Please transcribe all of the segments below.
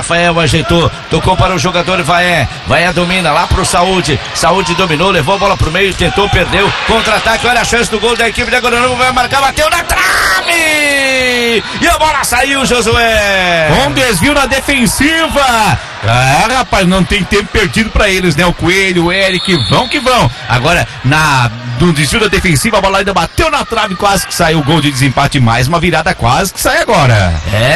Rafael ajeitou, tocou para o jogador Vaé domina lá pro Saúde dominou, levou a bola pro meio, tentou, perdeu, contra-ataque, olha a chance do gol da equipe de Agronômico, vai marcar, bateu na trave e a bola saiu, Josué. Um desvio na defensiva. Rapaz, não tem tempo perdido pra eles, né? O Coelho, o Eric, vão que vão. Agora, no desvio da defensiva, a bola ainda bateu na trave, quase que saiu o gol de desempate, mais uma virada quase que sai agora.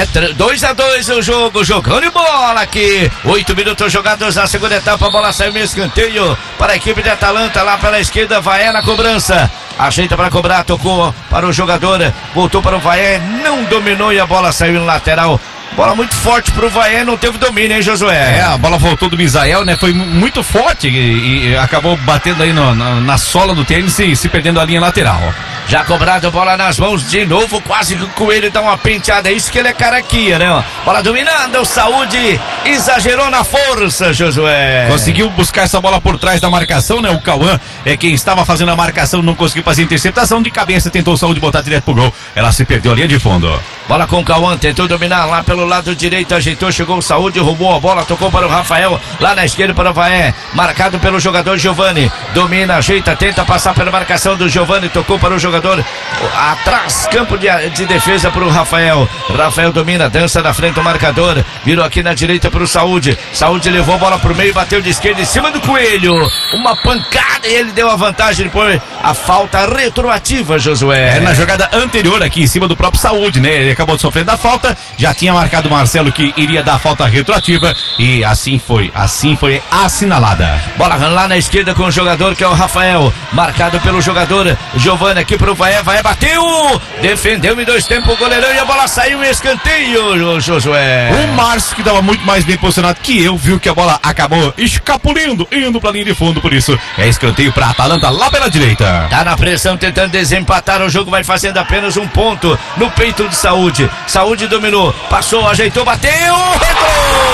2-2 o jogo, jogando de bola aqui, 8 minutos jogados na segunda etapa, a bola saiu no escanteio para a equipe de Atalanta, lá pela esquerda, Vaé na cobrança, ajeita para cobrar, tocou para o jogador, voltou para o Vaé, não dominou e a bola saiu no lateral. Bola muito forte pro Vaé, não teve domínio, hein, Josué? A bola voltou do Misael, né? Foi muito forte e acabou batendo aí na sola do tênis e se perdendo a linha lateral. Já cobrado, bola nas mãos de novo, quase que o Coelho dá uma penteada, é isso que ele é caraquinha, né? Bola dominando, o Saúde exagerou na força, Josué. Conseguiu buscar essa bola por trás da marcação, né? O Cauã é quem estava fazendo a marcação, não conseguiu fazer a interceptação, de cabeça tentou o Saúde botar direto pro gol, ela se perdeu a linha de fundo. Bola com o Cauã, tentou dominar lá pelo lado direito, ajeitou, chegou o Saúde, roubou a bola, tocou para o Rafael, lá na esquerda para o Vaé, marcado pelo jogador Giovani, domina, ajeita, tenta passar pela marcação do Giovani, tocou para o jogador atrás, campo de defesa para o Rafael domina, dança na frente do marcador, virou aqui na direita para o Saúde levou a bola para o meio, bateu de esquerda em cima do Coelho, uma pancada e ele deu a vantagem depois, a falta retroativa, Josué. Na jogada anterior aqui em cima do próprio Saúde, né? Ele acabou sofrendo a falta, já tinha marcado o Marcelo que iria dar a falta retroativa e assim foi assinalada. Bola lá na esquerda com o jogador que é o Rafael, marcado pelo jogador Giovani aqui pro Vaé bateu, defendeu em 2 tempos o goleirão e a bola saiu em escanteio, Josué. O Márcio, que estava muito mais bem posicionado que eu, viu que a bola acabou escapulindo, indo pra linha de fundo, por isso é escanteio pra Atalanta lá pela direita. Tá na pressão, tentando desempatar, o jogo vai fazendo apenas 1 ponto no peito de Saúde dominou, passou, ajeitou, bateu, retrou!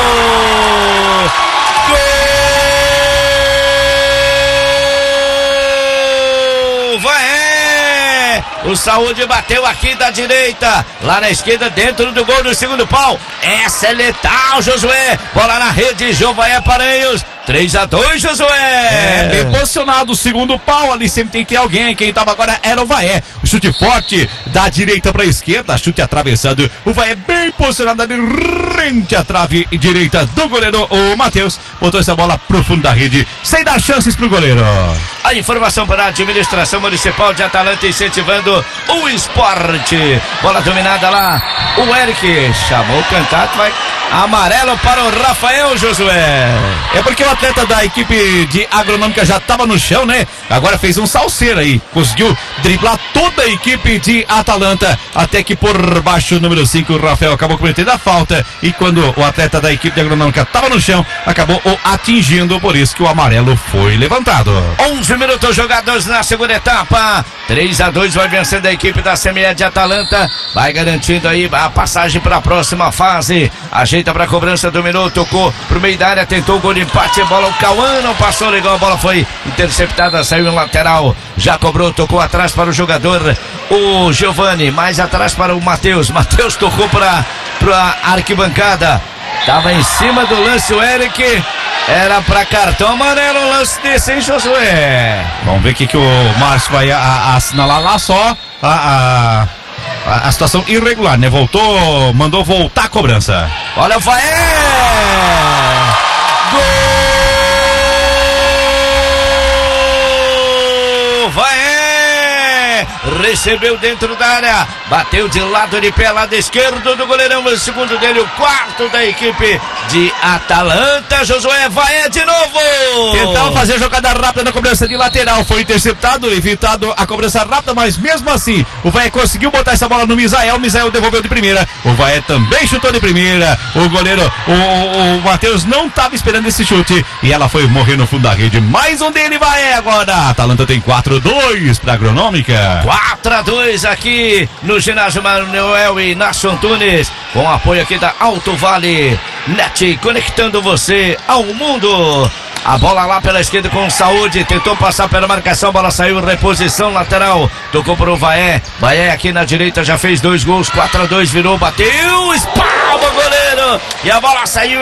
Gol! Vai! O Saúde bateu aqui da direita, lá na esquerda, dentro do gol do segundo pau. Essa é letal, Josué. Bola na rede, Jovaé Paranhos. 3-2, Josué. Bem posicionado o segundo pau ali, sempre tem que ter alguém. Quem tava agora era o Vaé. O chute forte da direita pra esquerda, chute atravessado. O Vaé bem posicionado ali, rente à trave direita do goleiro, o Matheus. Botou essa bola pro fundo da rede, sem dar chances pro goleiro. A informação para a administração municipal de Atalanta, incentivando o esporte. Bola dominada lá, o Eric chamou o cantato, vai amarelo para o Rafael, Josué. É porque o atleta da equipe de Agronômica já estava no chão, né? Agora fez um salseiro aí, conseguiu driblar toda a equipe de Atalanta, até que por baixo o número 5, o Rafael acabou cometendo a falta, e quando o atleta da equipe de Agronômica estava no chão, acabou o atingindo, por isso que o amarelo foi levantado. 11 minutos jogados na segunda etapa, 3-2 vai vencendo a equipe da CME de Atalanta, vai garantindo aí a passagem para a próxima fase, ajeita para a cobrança, dominou, tocou pro meio da área, tentou o gol de empate, a bola, o Cauã não passou legal, a bola foi interceptada, saiu em lateral, já cobrou, tocou atrás para o jogador, o Giovani, mais atrás para o Matheus tocou para arquibancada, tava em cima do lance o Eric, era para cartão amarelo o lance desse, hein, Josué? Vamos ver o que o Márcio vai assinalar lá, só a situação irregular, né? Mandou voltar a cobrança. Olha o Vaé! Gol! Vaé! Recebeu dentro da área, bateu de lado de pé, lado esquerdo do goleirão, o segundo dele, o quarto da equipe de Atalanta, Josué. Vaé de novo! Tentava fazer jogada rápida na cobrança de lateral, foi interceptado, evitado a cobrança rápida, mas mesmo assim, o Vaé conseguiu botar essa bola no Misael, devolveu de primeira, o Vaé também chutou de primeira, o goleiro, o Matheus não estava esperando esse chute, e ela foi morrer no fundo da rede, mais um dele, Vaé agora, a Atalanta tem 4-2 para Agronômica. 4-2 aqui no ginásio Manuel Inácio Antunes, com apoio aqui da Alto Vale Net, conectando você ao mundo. A bola lá pela esquerda com Saúde, tentou passar pela marcação, a bola saiu, reposição lateral, tocou para o Vaé aqui na direita, já fez 2 gols, 4-2, virou, bateu, espalma o goleiro, e a bola saiu